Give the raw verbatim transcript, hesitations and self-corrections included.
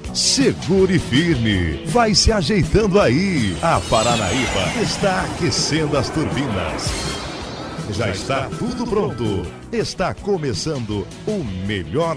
Segure firme, vai se ajeitando aí. A Paranaíba está aquecendo as turbinas. Já está tudo pronto. Está começando o melhor